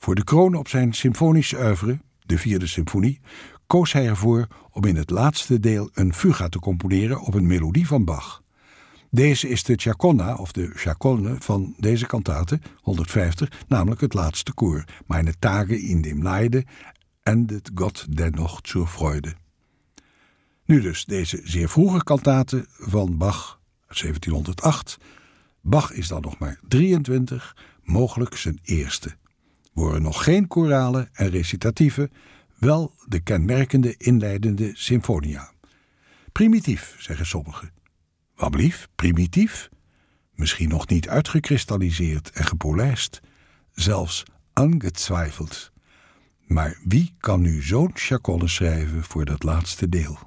Voor de kroon op zijn symfonisch oeuvre, de 4e symfonie, koos hij ervoor om in het laatste deel een fuga te componeren op een melodie van Bach. Deze is de Chaconne of de Chaconne van deze kantate, 150, namelijk het laatste koor, Meine Tage in dem Leide endet Gott dennoch zur Freude. Nu dus deze zeer vroege kantate van Bach, 1708. Bach is dan nog maar 23, mogelijk zijn eerste. We horen nog geen koralen en recitatieve, wel de kenmerkende inleidende symfonia. Primitief, zeggen sommigen. Wat blief, primitief? Misschien nog niet uitgekristalliseerd en gepolijst, zelfs angezweifeld. Maar wie kan nu zo'n chaconne schrijven voor dat laatste deel?